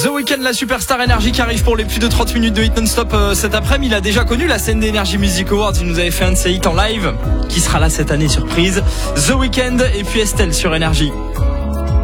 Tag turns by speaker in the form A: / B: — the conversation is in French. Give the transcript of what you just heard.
A: The Weeknd, la superstar Énergie qui arrive pour les plus de 30 minutes de hit non-stop cet après-midi. Il a déjà connu la scène d'Energy Music Awards. Il nous avait fait un de ses hits en live qui sera là cette année, surprise. The Weeknd et puis Estelle sur Énergie.